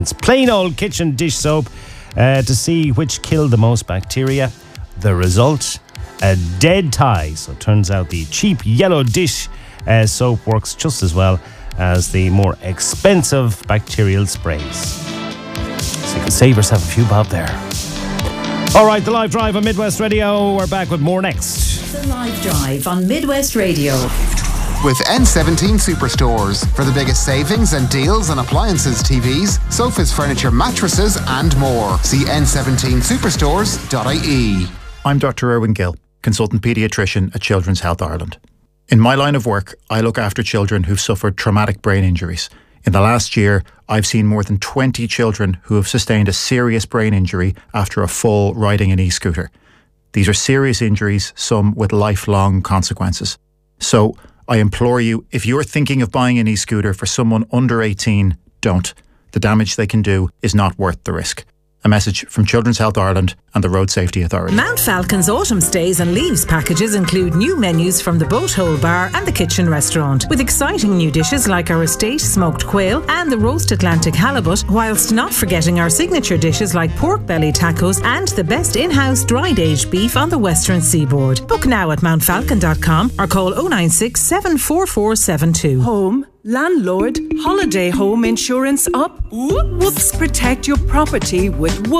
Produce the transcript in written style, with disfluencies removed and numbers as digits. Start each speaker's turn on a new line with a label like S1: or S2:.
S1: It's plain old kitchen dish soap to see which killed the most bacteria. The result, a dead tie. So it turns out the cheap yellow dish soap works just as well as the more expensive bacterial sprays. So you can save yourself a few bob there. All right, the Live Drive on Midwest Radio. We're back with more next.
S2: The Live Drive on Midwest Radio.
S3: With N17 Superstores for the biggest savings and deals on appliances, TVs, sofas, furniture, mattresses and more. See n17superstores.ie.
S4: I'm Dr. Erwin Gill, consultant paediatrician at Children's Health Ireland. In my line of work, I look after children who've suffered traumatic brain injuries. In the last year, I've seen more than 20 children who have sustained a serious brain injury after a fall riding an e-scooter. These are serious injuries, some with lifelong consequences. So, I implore you, if you're thinking of buying an e-scooter for someone under 18, don't. The damage they can do is not worth the risk. A message from Children's Health Ireland and the Road Safety Authority.
S5: Mount Falcon's autumn stays and leaves packages include new menus from the Boat Hole Bar and the Kitchen Restaurant, with exciting new dishes like our estate smoked quail and the roast Atlantic halibut, whilst not forgetting our signature dishes like pork belly tacos and the best in-house dried aged beef on the western seaboard. Book now at mountfalcon.com or call 096 74472.
S6: Home, landlord, holiday home insurance up? Whoops! Protect your property with